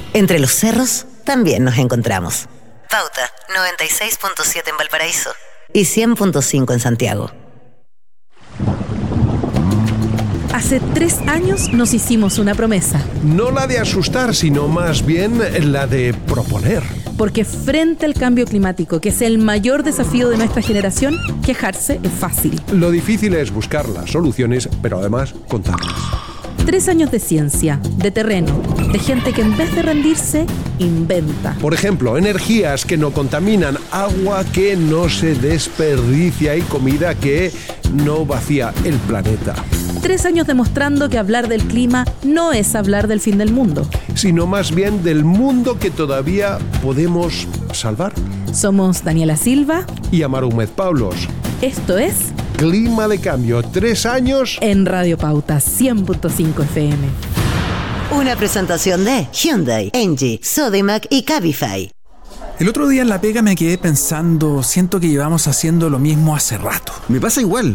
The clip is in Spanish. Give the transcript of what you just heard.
Entre los cerros también nos encontramos. Pauta 96.7 en Valparaíso y 100.5 en Santiago. Hace 3 años nos hicimos una promesa. No la de asustar, sino más bien la de proponer. Porque frente al cambio climático, que es el mayor desafío de nuestra generación, quejarse es fácil. Lo difícil es buscar las soluciones, pero además contarlas. 3 años de ciencia, de terreno, de gente que en vez de rendirse, inventa. Por ejemplo, energías que no contaminan, agua que no se desperdicia y comida que no vacía el planeta. 3 años demostrando que hablar del clima no es hablar del fin del mundo, sino más bien del mundo que todavía podemos salvar. Somos Daniela Silva y Amaro Humed Pablos. Esto es Clima de Cambio, 3 años en Radio Pauta 100.5 FM. Una presentación de Hyundai, Engie, Sodimac y Cabify. El otro día en la pega me quedé pensando, siento que llevamos haciendo lo mismo hace rato. Me pasa igual.